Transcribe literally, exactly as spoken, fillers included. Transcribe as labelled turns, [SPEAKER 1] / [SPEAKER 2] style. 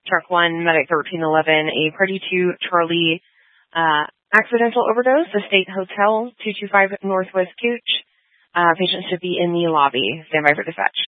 [SPEAKER 1] Truck one, Medic thirteen eleven, a Party two Charlie uh, accidental overdose, the State Hotel, two two five Northwest Gooch. Uh, patient should be in the lobby. Stand by for dispatch.